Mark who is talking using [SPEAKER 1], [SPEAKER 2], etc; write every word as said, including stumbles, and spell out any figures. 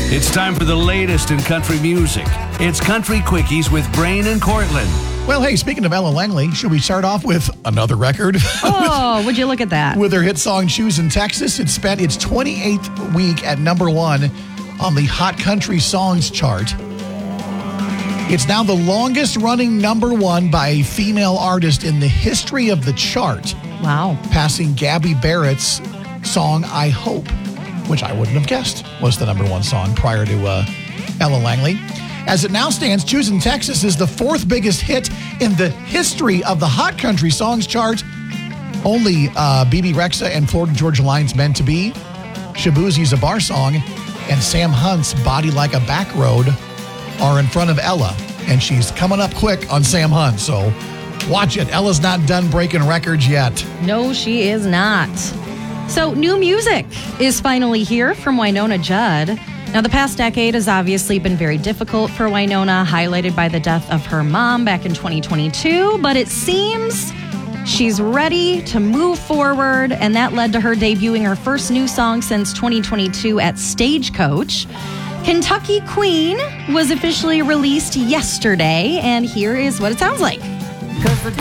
[SPEAKER 1] It's time for the latest in country music. It's Country Quickies with Brain and Cortland.
[SPEAKER 2] Well, hey, speaking of Ella Langley, should we start off with another record?
[SPEAKER 3] Oh, would you look at that?
[SPEAKER 2] With her hit song, Choosing Texas. It spent its twenty-eighth week at number one on the Hot Country Songs chart. It's now the longest running number one by a female artist in the history of the chart.
[SPEAKER 3] Wow.
[SPEAKER 2] Passing Gabby Barrett's song, I Hope, which I wouldn't have guessed was the number one song prior to uh, Ella Langley. As it now stands, Choosing Texas is the fourth biggest hit in the history of the Hot Country Songs chart. Only uh, B B Rexha and Florida Georgia Line's Meant to Be, Shaboozie's A Bar Song, and Sam Hunt's Body Like a Back Road are in front of Ella. And she's coming up quick on Sam Hunt, so watch it. Ella's not done breaking records yet.
[SPEAKER 3] No, she is not. So, new music is finally here from Wynonna Judd. Now, the past decade has obviously been very difficult for Wynonna, highlighted by the death of her mom back in twenty twenty-two, but it seems she's ready to move forward, and that led to her debuting her first new song since twenty twenty-two at Stagecoach. Kentucky Queen was officially released yesterday, and here is what it sounds like.